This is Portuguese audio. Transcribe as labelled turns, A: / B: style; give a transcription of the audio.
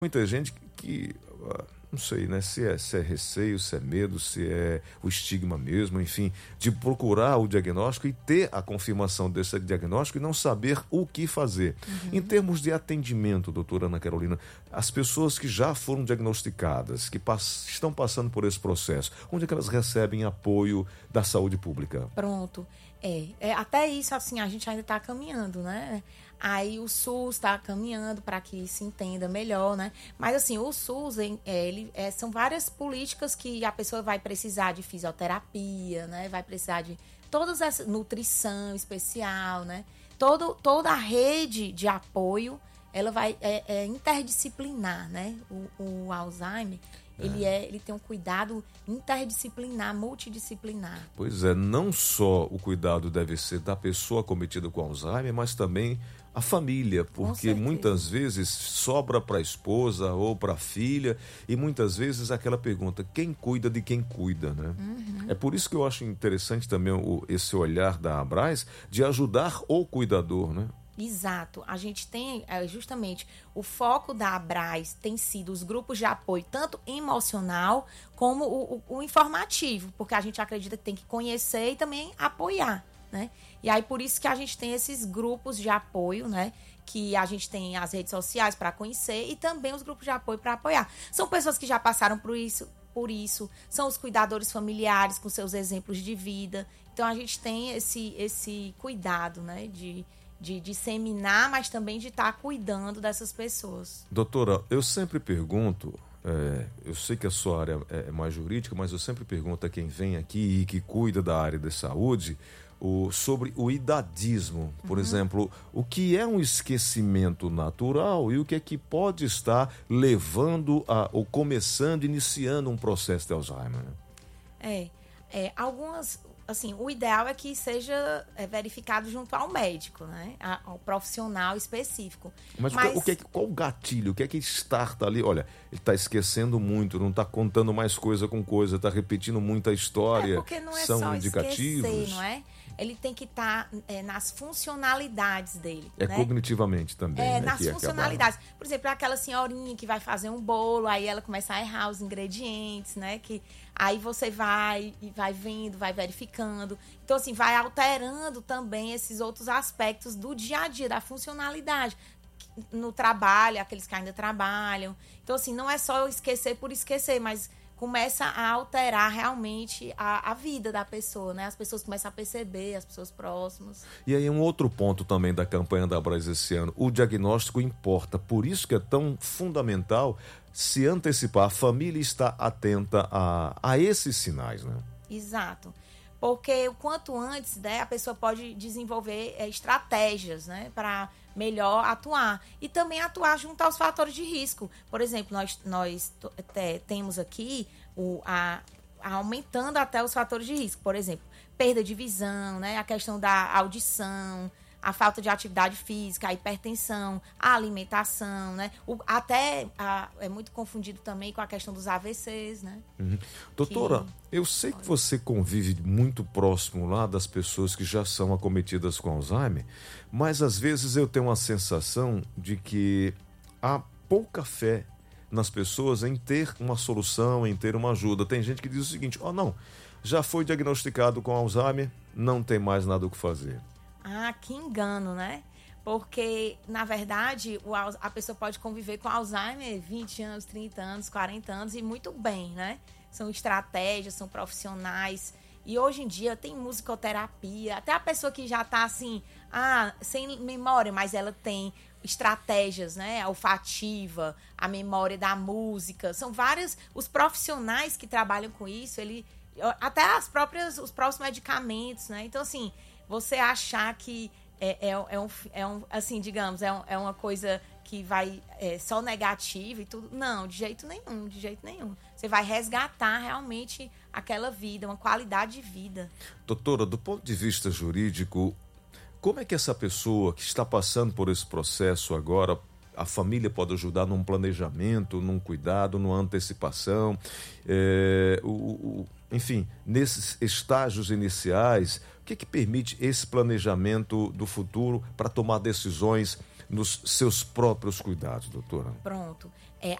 A: muita gente não sei, né, se é receio, se é medo, se é o estigma mesmo, enfim, de procurar o diagnóstico e ter a confirmação desse diagnóstico e não saber o que fazer. Em termos de atendimento, doutora Ana Carolina, as pessoas que já foram diagnosticadas, que estão passando por esse processo, onde é que elas recebem apoio da saúde pública?
B: Pronto. Até isso, assim, a gente ainda está caminhando, né? Aí o SUS está caminhando para que se entenda melhor, né? Mas, assim, o SUS, são várias políticas que a pessoa vai precisar de fisioterapia, né? Vai precisar de todas essa nutrição especial, né? Toda a rede de apoio, ela é interdisciplinar, né? O Alzheimer, ele tem um cuidado interdisciplinar, multidisciplinar.
A: Pois é, não só o cuidado deve ser da pessoa acometida com Alzheimer, mas também a família, porque muitas vezes sobra para a esposa ou para a filha, e muitas vezes aquela pergunta, quem cuida de quem cuida, né? É por isso que eu acho interessante também esse olhar da Abraz de ajudar o cuidador, né?
B: Exato. A gente tem, justamente, o foco da Abraz tem sido os grupos de apoio, tanto emocional como o informativo, porque a gente acredita que tem que conhecer e também apoiar, né? E aí, por isso que a gente tem esses grupos de apoio, né? Que a gente tem as redes sociais para conhecer e também os grupos de apoio para apoiar. São pessoas que já passaram por isso, são os cuidadores familiares com seus exemplos de vida. Então, a gente tem esse cuidado, né? De disseminar, mas também de estar cuidando dessas pessoas.
A: Doutora, eu sempre pergunto, eu sei que a sua área é mais jurídica, mas eu sempre pergunto a quem vem aqui e que cuida da área da saúde sobre o idadismo. Por exemplo, o que é um esquecimento natural e o que é que pode estar levando ou começando, iniciando um processo de Alzheimer, né?
B: Algumas... Assim, o ideal é que seja verificado junto ao médico, né? Ao profissional específico.
A: Mas qual o gatilho? O que é que starta ali? Olha, ele está esquecendo muito, não está contando mais coisa com coisa, está repetindo muita história.
B: Porque não é
A: São
B: só
A: indicativos.
B: esquecer, não é? Ele tem que estar nas funcionalidades dele.
A: É,
B: né?
A: Cognitivamente também. Né?
B: Nas funcionalidades. Por exemplo, aquela senhorinha que vai fazer um bolo, aí ela começa a errar os ingredientes, né? Que aí você vai vendo, vai verificando. Então, assim, vai alterando também esses outros aspectos do dia a dia, da funcionalidade. No trabalho, aqueles que ainda trabalham. Então, assim, não é só esquecer por esquecer, mas começa a alterar realmente a vida da pessoa, né? As pessoas começam a perceber, as pessoas próximas.
A: E aí um outro ponto também da campanha da Abraz esse ano, o diagnóstico importa, por isso que é tão fundamental se antecipar, a família está atenta a esses sinais, né?
B: Exato. Porque o quanto antes, né, a pessoa pode desenvolver estratégias, né, para melhor atuar. E também atuar junto aos fatores de risco. Por exemplo, nós temos aqui aumentando até os fatores de risco. Por exemplo, perda de visão, né, a questão da audição, a falta de atividade física, a hipertensão, a alimentação, né? É muito confundido também com a questão dos AVCs, né?
A: Doutora, eu sei que você convive muito próximo lá das pessoas que já são acometidas com Alzheimer, mas às vezes eu tenho uma sensação de que há pouca fé nas pessoas em ter uma solução, em ter uma ajuda. Tem gente que diz o seguinte, não, já foi diagnosticado com Alzheimer, não tem mais nada o que fazer.
B: Que engano, né? Porque, na verdade, a pessoa pode conviver com Alzheimer 20 anos, 30 anos, 40 anos e muito bem, né? São estratégias, são profissionais. E hoje em dia tem musicoterapia. Até a pessoa que já tá assim, sem memória, mas ela tem estratégias, né? Olfativa, a memória da música. São vários os profissionais que trabalham com isso, até os próprios medicamentos, né? Então, assim, você achar que assim, digamos, é uma coisa que vai só negativa e tudo. Não, de jeito nenhum. Você vai resgatar realmente aquela vida, uma qualidade de vida.
A: Doutora, do ponto de vista jurídico, como é que essa pessoa que está passando por esse processo agora, a família pode ajudar num planejamento, num cuidado, numa antecipação, enfim, nesses estágios iniciais, o que permite esse planejamento do futuro para tomar decisões nos seus próprios cuidados, doutora?
B: Pronto.